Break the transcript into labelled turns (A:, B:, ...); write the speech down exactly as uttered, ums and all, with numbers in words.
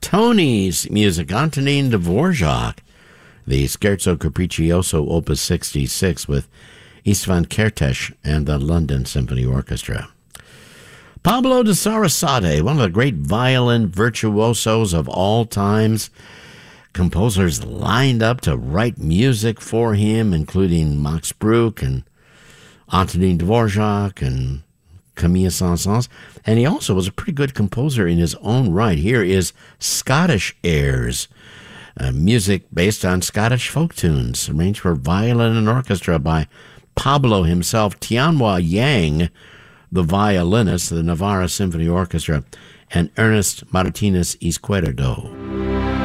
A: Tony's music, Antonin Dvorak, the Scherzo Capriccioso Opus sixty-six with Istvan Kertész and the London Symphony Orchestra. Pablo de Sarasate, one of the great violin virtuosos of all times. Composers lined up to write music for him, including Max Bruch and Antonin Dvorak and Camille Saint-Saëns. And he also was a pretty good composer in his own right. Here is Scottish Airs, uh, music based on Scottish folk tunes, arranged for violin and orchestra by Pablo himself, Tianhua Yang, the violinist of the Navarra Symphony Orchestra, and Ernest Martinez Izquierdo.